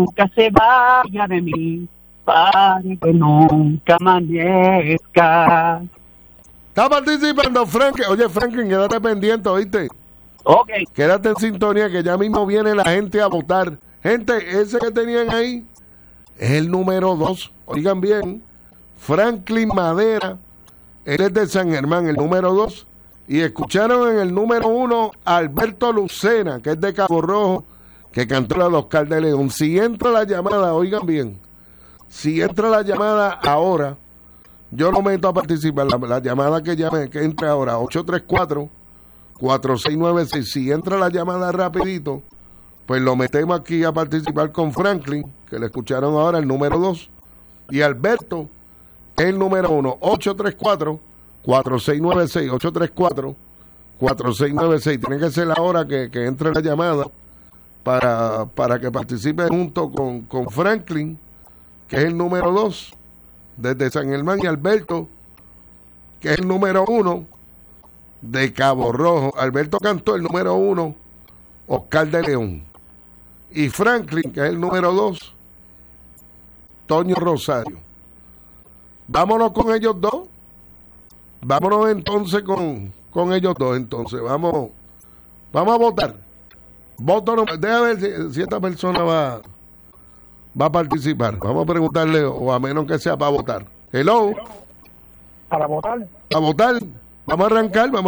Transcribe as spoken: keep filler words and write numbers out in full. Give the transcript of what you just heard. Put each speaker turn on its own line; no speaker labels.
nunca se vaya de mí, para que nunca amanezca.
Está participando Franklin. Oye, Franklin, quédate pendiente, ¿oíste?
Ok.
Quédate en sintonía que ya mismo viene la gente a votar. Gente, ese que tenían ahí es el número dos. Oigan bien, Franklin Madera, él es de San Germán, el número dos. Y escucharon en el número uno a Alberto Lucena, que es de Cabo Rojo, que cantó la de Oscar de León. Si entra la llamada, oigan bien, si entra la llamada ahora, yo no meto a participar. La, la llamada que llame, que entre ahora, ocho tres cuatro, cuatro seis nueve seis. Si entra la llamada rapidito, pues lo metemos aquí a participar con Franklin, que le escucharon ahora, el número dos. Y Alberto, que es el número uno, ocho tres cuatro, cuatro seis nueve seis, ocho tres cuatro, cuatro seis nueve seis. Tiene que ser la hora que, que entre la llamada para, para que participe junto con, con Franklin, que es el número dos, desde San Germán, y Alberto, que es el número uno, de Cabo Rojo. Alberto cantó el número uno, Oscar de León. Y Franklin, que es el número dos, Toño Rosario. Vámonos con ellos dos. Vámonos entonces con, con ellos dos. Entonces, vamos, vamos a votar. Voto, no, déjame ver si, si esta persona va, va a participar. Vamos a preguntarle, o a menos que sea para votar. Hello.
Para votar.
Para votar. Vamos a arrancar, vamos